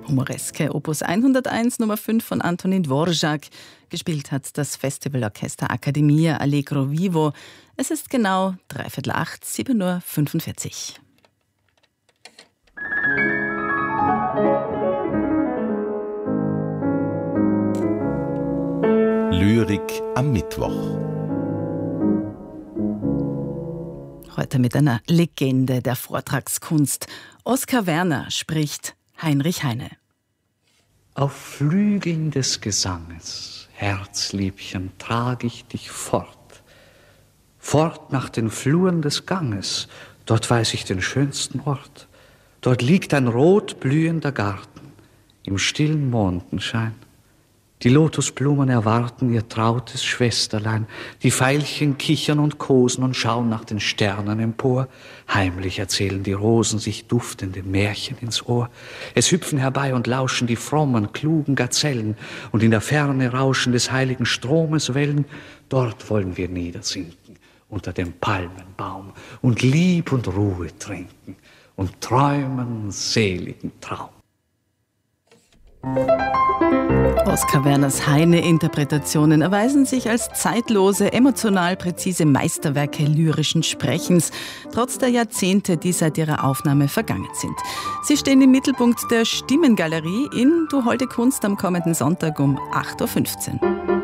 Humoreske Opus 101 Nummer 5 von Antonin Dvorak. Gespielt hat das Festivalorchester Accademia Allegro Vivo. Es ist genau 7:45, 7:45 Uhr. Lyrik am Mittwoch. Heute mit einer Legende der Vortragskunst. Oskar Werner spricht Heinrich Heine. Auf Flügeln des Gesanges, Herzliebchen, trag ich dich fort. Fort nach den Fluren des Ganges, dort weiß ich den schönsten Ort. Dort liegt ein rot blühender Garten, im stillen Mondenschein. Die Lotusblumen erwarten ihr trautes Schwesterlein. Die Veilchen kichern und kosen und schauen nach den Sternen empor. Heimlich erzählen die Rosen sich duftende Märchen ins Ohr. Es hüpfen herbei und lauschen die frommen, klugen Gazellen. Und in der Ferne rauschen des heiligen Stromes Wellen. Dort wollen wir niedersinken, unter dem Palmenbaum. Und Lieb und Ruhe trinken und träumen seligen Traum. Oskar Werners Heine-Interpretationen erweisen sich als zeitlose, emotional präzise Meisterwerke lyrischen Sprechens, trotz der Jahrzehnte, die seit ihrer Aufnahme vergangen sind. Sie stehen im Mittelpunkt der Stimmengalerie in Du holde Kunst am kommenden Sonntag um 8:15 Uhr.